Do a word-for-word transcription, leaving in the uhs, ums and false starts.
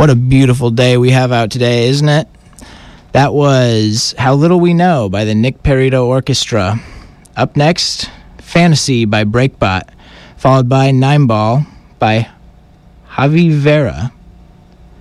What a beautiful day we have out today, isn't it? That was How Little We Know by the Nick Perito Orchestra. Up next, Fantasy by Breakbot, followed by Nine Ball by Javi Vera.